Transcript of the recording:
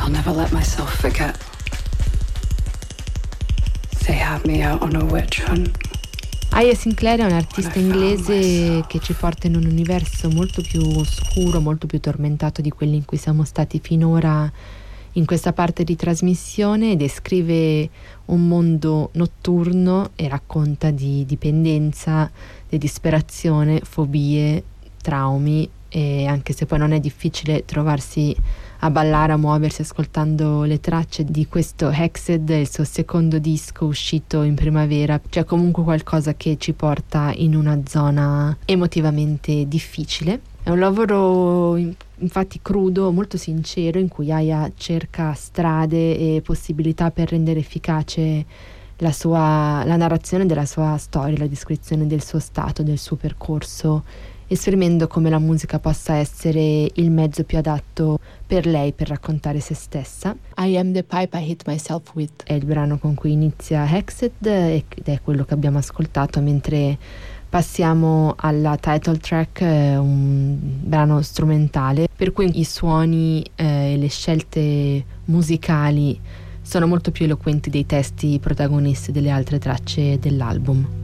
I'll never let myself forget. They had me out on a witch hunt. Aya Sinclair è un'artista inglese che ci porta in un universo molto più scuro, molto più tormentato di quelli in cui siamo stati finora in questa parte di trasmissione. Descrive un mondo notturno e racconta di dipendenza, di disperazione, fobie, traumi, e anche se poi non è difficile trovarsi a ballare, a muoversi ascoltando le tracce di questo Hexed, il suo secondo disco uscito in primavera, c'è comunque qualcosa che ci porta in una zona emotivamente difficile. È un lavoro infatti crudo, molto sincero, in cui Aya cerca strade e possibilità per rendere efficace la narrazione della sua storia, la descrizione del suo stato, del suo percorso, esprimendo come la musica possa essere il mezzo più adatto per lei per raccontare se stessa. I am the pipe I hit myself with è il brano con cui inizia Hexed ed è quello che abbiamo ascoltato, mentre passiamo alla title track, un brano strumentale per cui i suoni e le scelte musicali sono molto più eloquenti dei testi protagonisti delle altre tracce dell'album.